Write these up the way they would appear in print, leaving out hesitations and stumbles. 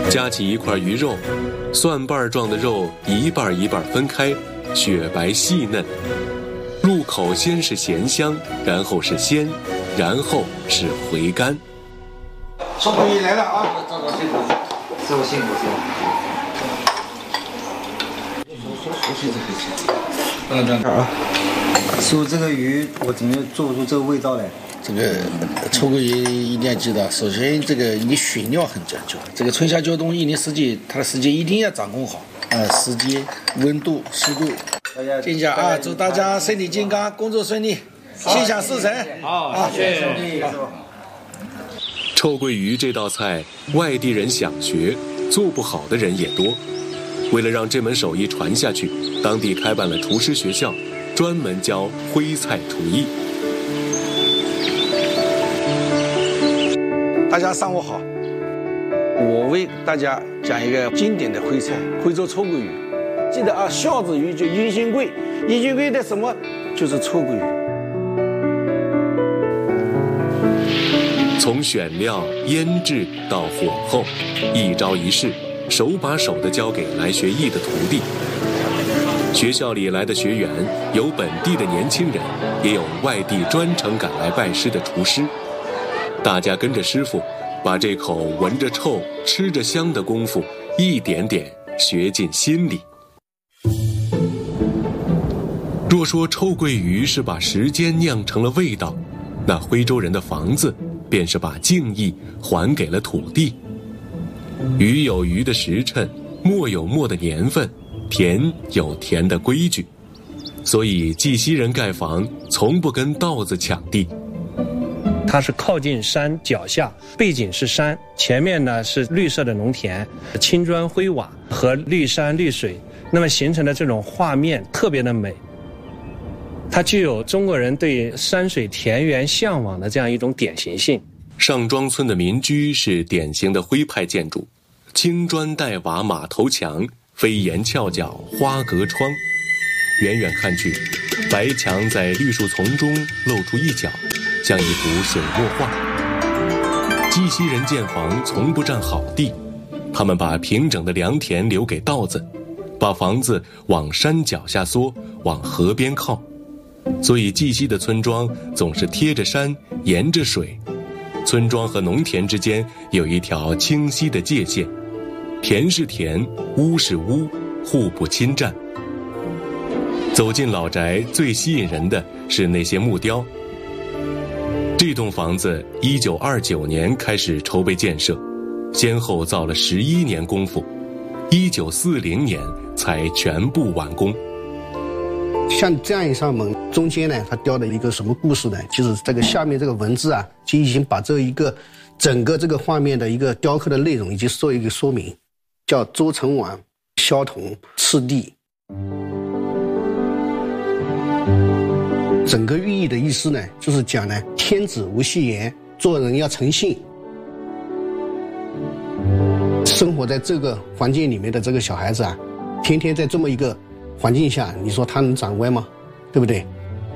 夹起一块鱼肉，蒜瓣状的肉一半一半分开，雪白细嫩。入口先是咸香，然后是鲜，然后是回甘。 臭鳜鱼来了啊！ 师傅辛苦。 这样啊。 师傅，这个鱼我怎么做不出这个味道来？ 这个臭鳜鱼一定要记得，首先这个你选料很讲究，这个春夏秋冬一年四季，它的时间一定要掌控好时间、温度、湿度。敬讲啊！祝大家身体健康，工作顺利，心想事成。好，谢谢。 臭鳜鱼这道菜，外地人想学，做不好的人也多。为了让这门手艺传下去，当地开办了厨师学校，专门教徽菜厨艺。 大家上午好，我为大家讲一个经典的徽菜——徽州臭鳜鱼。记得啊，孝子鱼就银杏桂，银杏桂的什么就是臭鳜鱼。 从选料、腌制到火候，一招一式，手把手地教给来学艺的徒弟。学校里来的学员有本地的年轻人，也有外地专程赶来拜师的厨师。大家跟着师傅，把这口闻着臭、吃着香的功夫，一点点学进心里。若说臭鳜鱼是把时间酿成了味道，那徽州人的房子便是把敬意还给了土地。鱼有鱼的时辰，墨有墨的年份，田有田的规矩，所以绩溪人盖房从不跟稻子抢地。 它是靠近山脚下，背景是山，前面呢是绿色的农田，青砖灰瓦和绿山绿水，那么形成的这种画面特别的美。它具有中国人对山水田园向往的这样一种典型性。 上庄村的民居是典型的徽派建筑，青砖带瓦马头墙，飞檐翘角花格窗。远远看去，白墙在绿树丛中露出一角，像一幅水墨画。绩溪人建房从不占好地，他们把平整的良田留给稻子，把房子往山脚下缩，往河边靠。所以绩溪的村庄总是贴着山，沿着水，村庄和农田之间有一条清晰的界限，田是田，屋是屋，互不侵占。走进老宅，最吸引人的是那些木雕。这栋房子1929年开始筹备建设，先后造了11年功夫，1940年才全部完工。 像这样一扇门，中间呢，它雕的一个什么故事呢？其实这个下面这个文字啊，就已经把这一个整个这个画面的一个雕刻的内容，以及做一个说明，叫周成王萧统赤地。整个寓意的意思呢，就是讲呢，天子无戏言，做人要诚信。生活在这个环境里面的这个小孩子啊，天天在这么一个环境下，你说他能长歪吗？对不对？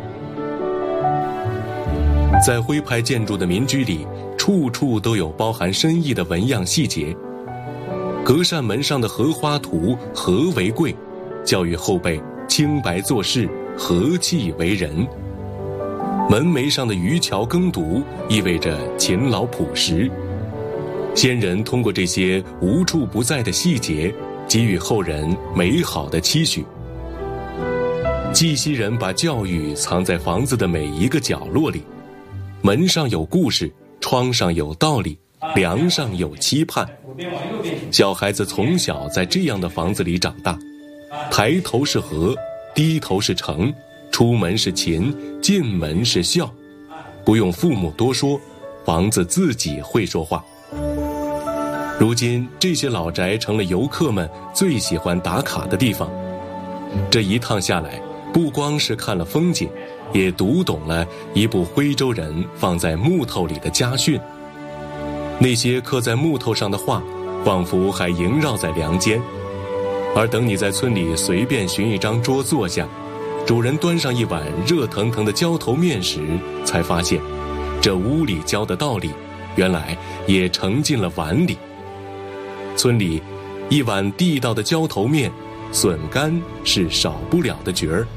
在徽派建筑的民居里，处处都有包含深意的纹样细节。隔扇门上的荷花图，和为贵，教育后辈清白做事，和气为人。门楣上的渔樵耕读，意味着勤劳朴实。先人通过这些无处不在的细节，给予后人美好的期许。绩溪人把教育藏在房子的每一个角落里，门上有故事，窗上有道理，梁上有期盼。小孩子从小在这样的房子里长大，抬头是和，低头是诚，出门是勤，进门是孝。不用父母多说，房子自己会说话。如今这些老宅成了游客们最喜欢打卡的地方。这一趟下来，不光是看了风景，也读懂了一部徽州人放在木头里的家训。那些刻在木头上的话，仿佛还萦绕在梁间。而等你在村里随便寻一张桌坐下，主人端上一碗热腾腾的浇头面时，才发现这屋里教的道理，原来也盛进了碗里。 村里一碗地道的浇头面，笋干是少不了的角儿。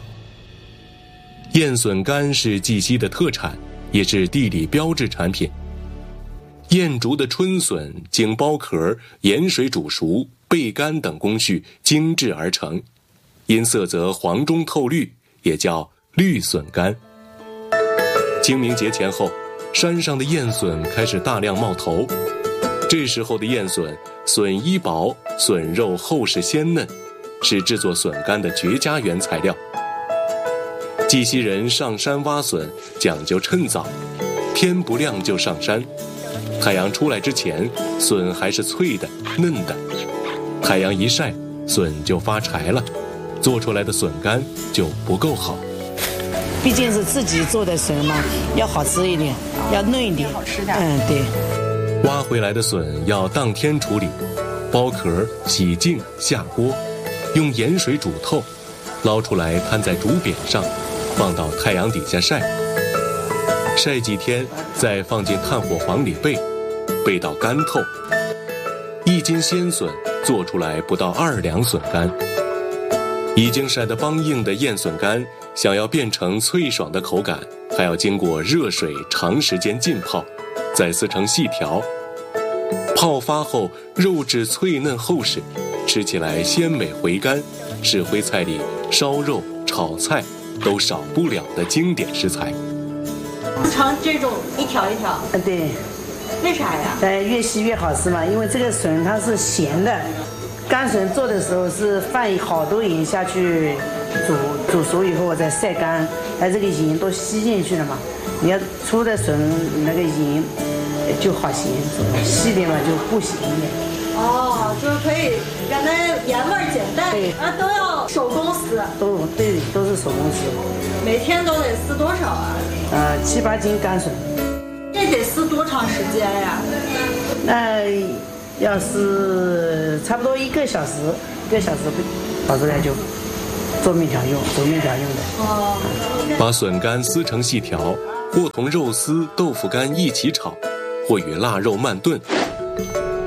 燕笋干是绩溪的特产，也是地理标志产品。燕竹的春笋经剥壳、盐水煮熟、焙干等工序精制而成，因色泽黄中透绿，也叫绿笋干。清明节前后，山上的燕笋开始大量冒头，这时候的燕笋，笋衣薄，笋肉厚实鲜嫩，是制作笋干的绝佳原材料。绩溪人上山挖笋讲究趁早，天不亮就上山，太阳出来之前，笋还是脆的嫩的，太阳一晒，笋就发柴了，做出来的笋干就不够好。 毕竟是自己做的笋嘛，要好吃一点，要嫩一点，好吃点。对。 挖回来的笋要当天处理，剥壳、洗净、下锅，用盐水煮透，捞出来摊在竹匾上，放到太阳底下晒。晒几天，再放进炭火黄里焙，焙到干透。1斤鲜笋做出来不到2两笋干。已经晒得梆硬的燕笋干，想要变成脆爽的口感，还要经过热水长时间浸泡，再撕成细条。泡发后，肉质脆嫩厚实，吃起来鲜美回甘，是徽菜里烧肉、炒菜都少不了的经典食材。 尝这种一条一条， 对， 为啥呀？ 越细越好吃嘛，因为这个笋它是咸的，干笋做的时候是放好多盐下去煮熟以后再晒干，它这个盐都吸进去了嘛。你要粗的笋那个盐就好咸，细点嘛就不咸一点。 哦，就是可以让它盐味减淡， 对， 都要手工撕， 都是手工撕。 每天都得撕多少啊 ？7、8斤干笋。 这得撕多长时间呀？ 那要是差不多1个小时跑出来就做面条用，煮面条用的。 哦。 把笋干撕成细条，或同肉丝、豆腐干一起炒，或与腊肉慢炖，